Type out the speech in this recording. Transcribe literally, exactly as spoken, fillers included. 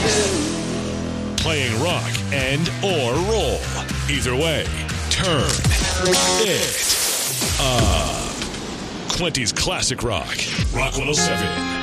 Playing rock and or roll. Either way, turn it up. Clinty's Classic Rock. Rock one oh seven.